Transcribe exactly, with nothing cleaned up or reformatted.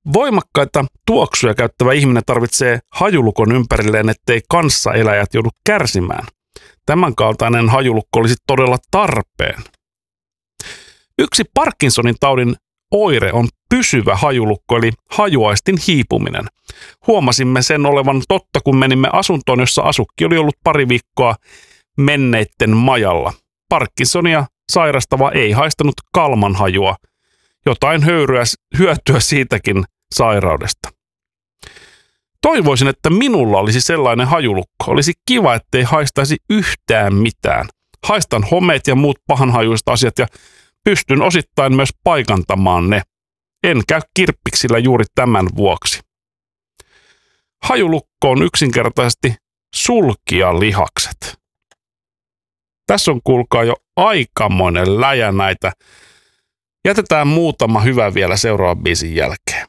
Voimakkaita tuoksuja käyttävä ihminen tarvitsee hajulukon ympärilleen, ettei kanssaeläjät joudu kärsimään. Tämänkaltainen hajulukko olisi todella tarpeen. Yksi Parkinsonin taudin oire on pysyvä hajulukko, eli hajuaistin hiipuminen. Huomasimme sen olevan totta, kun menimme asuntoon, jossa asukki oli ollut pari viikkoa menneitten majalla. Parkinsonia sairastava ei haistanut kalmanhajua. Jotain höyryä, hyötyä siitäkin sairaudesta. Toivoisin, että minulla olisi sellainen hajulukko. Olisi kiva, ettei haistaisi yhtään mitään. Haistan homeet ja muut pahanhajuiset asiat ja pystyn osittain myös paikantamaan ne. En käy kirppiksillä juuri tämän vuoksi. Hajulukko on yksinkertaisesti sulkia lihakset. Tässä on kuulkaa jo aikamoinen läjä näitä. Jätetään muutama hyvä vielä seuraavan biisin jälkeen.